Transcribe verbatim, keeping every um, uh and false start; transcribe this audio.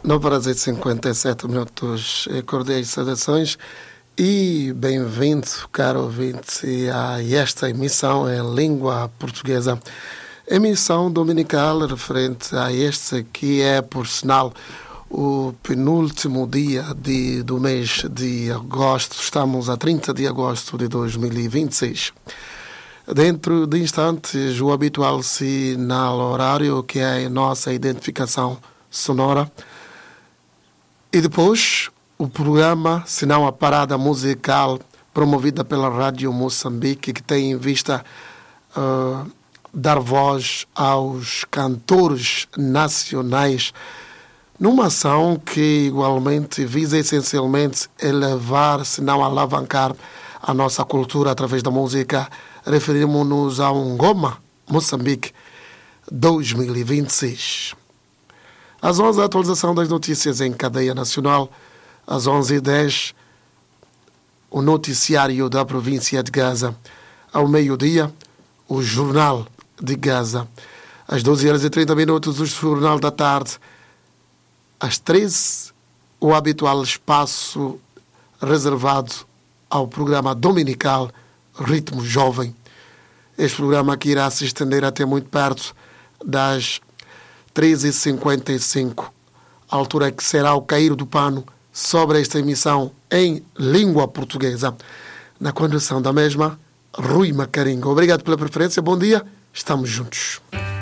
nove horas e cinquenta e sete minutos. Cordiais saudações e bem-vindo, caro ouvinte, a esta emissão em língua portuguesa. Emissão dominical referente a este que é, por sinal, o penúltimo dia de, do mês de agosto. Estamos a trinta de agosto de dois mil e vinte e seis. Dentro de instantes, o habitual sinal horário, que é a nossa identificação sonora. E depois, o programa, se não a parada musical promovida pela Rádio Moçambique, que tem em vista uh, dar voz aos cantores nacionais, numa ação que igualmente visa essencialmente elevar, se não alavancar, a nossa cultura através da música. Referimos-nos a um Ngoma Moçambique dois mil e vinte e seis. Às onze, a atualização das notícias em cadeia nacional. Às onze e dez, o noticiário da província de Gaza. Ao meio-dia, o Jornal de Gaza. Às doze horas e trinta minutos, o Jornal da Tarde. Às treze, o habitual espaço reservado ao programa dominical Ritmo Jovem. Este programa que irá se estender até muito perto das treze e cinquenta e cinco, a altura que será o cair do pano sobre esta emissão em língua portuguesa. Na condução da mesma, Rui Macaringa. Obrigado pela preferência, bom dia, estamos juntos.